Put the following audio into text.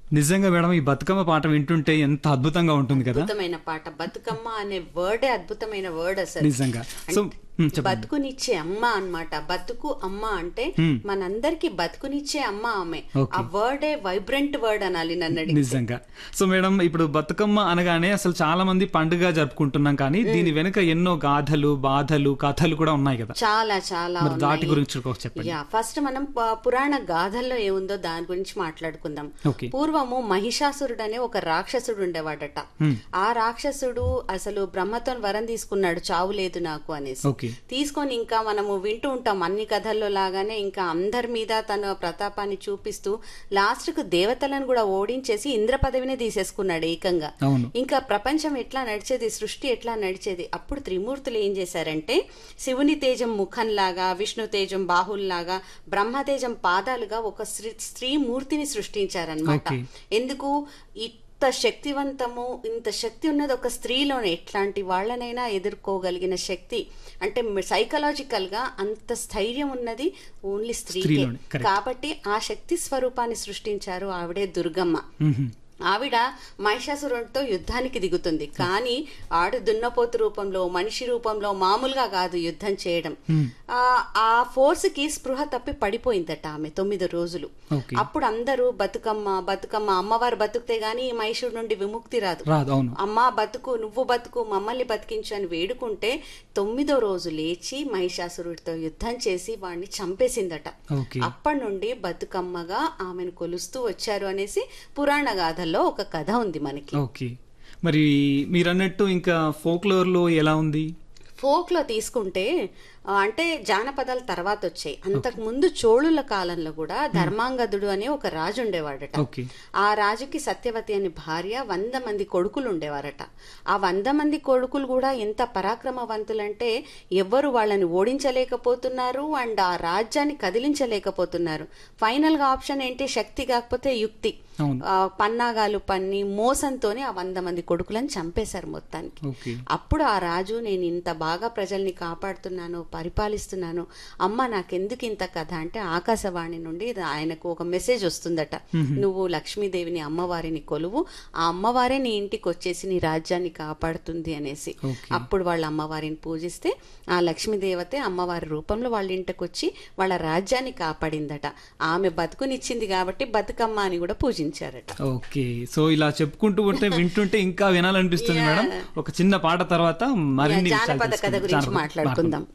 నిజంగా మేడం ఈ బతుకమ్మ పాట వింటుంటే ఎంత అద్భుతంగా ఉంటుంది కదా. అద్భుతమైన పాట. బతుకమ్మ అనే వర్డే అద్భుతమైన వర్డ్ అసలు. నిజంగా. సో బతుకునిచ్చే అమ్మ అన్నమాట. బతుకు అమ్మ అంటే మనందరికి బతుకునిచ్చే అమ్మ ఆమె. ఆ వర్డే వైబ్రెంట్ వర్డ్ అనాలి నన్ను అడిగితే. నిజంగా. సో మేడం ఇప్పుడు బతుకమ్మ అనగానే అసలు చాలా మంది పండుగ జరుపుకుంటున్నాం, కానీ దీని వెనుక ఎన్నో గాథలు, బాధలు, కథలు కూడా ఉన్నాయి కదా. చాలా చాలా దాటి గురించి చెప్పండి. ఫస్ట్ మనం పురాణ గాథల్లో ఏముందో దాని గురించి మాట్లాడుకుందాం. పూర్వము మహిషాసురుడు అనే ఒక రాక్షసుడు ఉండేవాడట. ఆ రాక్షసుడు అసలు బ్రహ్మతో వరం తీసుకున్నాడు, చావు లేదు నాకు అనేసి. తీసుకొని ఇంకా మనము వింటూ ఉంటాం అన్ని కథల్లో లాగానే ఇంకా అందరి మీద తన ప్రతాపాన్ని చూపిస్తూ లాస్ట్ కు దేవతలను కూడా ఓడించేసి ఇంద్ర పదవినే తీసేసుకున్నాడు ఏకంగా. ఇంకా ప్రపంచం ఎట్లా నడిచేది, సృష్టి ఎట్లా నడిచేది. అప్పుడు త్రిమూర్తులు ఏం చేశారంటే శివుని తేజం ముఖంలాగా, విష్ణు తేజం బాహుల్లాగా, బ్రహ్మతేజం పాదాలుగా ఒక స్త్రీ మూర్తిని సృష్టించారనమాట. ఎందుకు ఇంత శక్తివంతము, ఇంత శక్తి ఉన్నది ఒక స్త్రీలోనే. ఎట్లాంటి వాళ్ళనైనా ఎదుర్కోగలిగిన శక్తి అంటే సైకలాజికల్ గా అంత స్థైర్యం ఉన్నది ఓన్లీ స్త్రీకే. కాబట్టి ఆ శక్తి స్వరూపాన్ని సృష్టించారు. ఆవిడే దుర్గమ్మ. ఆవిడ మహిషాసురుడితో యుద్ధానికి దిగుతుంది. కానీ ఆడు దున్నపోతు రూపంలో, మనిషి రూపంలో మామూలుగా కాదు యుద్ధం చేయడం. ఆ ఫోర్స్ కి స్పృహ తప్పి పడిపోయిందట ఆమె 9 రోజులు. అప్పుడు అందరూ బతుకమ్మ బతుకమ్మ, అమ్మవారు బతుకుతే గాని మహిషుడి నుండి విముక్తి రాదు. అమ్మ బతుకు, నువ్వు బతుకు, మమ్మల్ని బతికించు అని వేడుకుంటే 9వ రోజు లేచి మహిషాసురుడితో యుద్ధం చేసి వాడిని చంపేసిందట. అప్పటి నుండి బతుకమ్మగా ఆమెను కొలుస్తూ వచ్చారు అనేసి పురాణ గాథ ఒక కథ ఉంది మనకి. ఓకే, మరి మీరు అన్నట్టు ఇంకా ఫోక్లోర్ లో ఎలా ఉంది? ఫోక్ లో తీసుకుంటే అంటే జానపదాల తర్వాత వచ్చాయి. అంతకు ముందు చోళుల కాలంలో కూడా ధర్మాంగదుడు అనే ఒక రాజు ఉండేవాడట. ఆ రాజుకి సత్యవతి అనే భార్య, 100 మంది కొడుకులు ఉండేవారట. ఆ 100 మంది కొడుకులు కూడా ఎంత పరాక్రమవంతులంటే ఎవ్వరు వాళ్ళని ఓడించలేకపోతున్నారు అండ్ ఆ రాజ్యాన్ని కదిలించలేకపోతున్నారు. ఫైనల్ గా ఆప్షన్ ఏంటి? శక్తి కాకపోతే యుక్తి. పన్నాగాలు పన్ని మోసంతోనే ఆ 100 మంది కొడుకులను చంపేశారు మొత్తానికి. అప్పుడు ఆ రాజు, నేను ఇంత బాగా ప్రజల్ని కాపాడుతున్నాను, పరిపాలిస్తున్నాను, అమ్మ నాకెందుకు ఇంత కథ అంటే ఆకాశవాణి నుండి ఆయనకు ఒక మెసేజ్ వస్తుందట. నువ్వు లక్ష్మీదేవిని, అమ్మవారిని కొలువు, ఆ అమ్మవారే నీ ఇంటికి వచ్చేసి నీ రాజ్యాన్ని కాపాడుతుంది అనేసి. అప్పుడు వాళ్ళ అమ్మవారిని పూజిస్తే ఆ లక్ష్మీదేవతే అమ్మవారి రూపంలో వాళ్ళ ఇంటికి వచ్చి వాళ్ళ రాజ్యాన్ని కాపాడిందట. ఆమె బతుకునిచ్చింది కాబట్టి బతుకమ్మ అని కూడా పూజించారట. ఓకే, సో ఇలా చెప్పుకుంటూ ఉంటే వింటుంటే ఇంకా వినాలనిపిస్తుంది మేడం. ఒక చిన్న పాట తర్వాత మరిన్ని జానపద కథ గురించి మాట్లాడుకుందాం.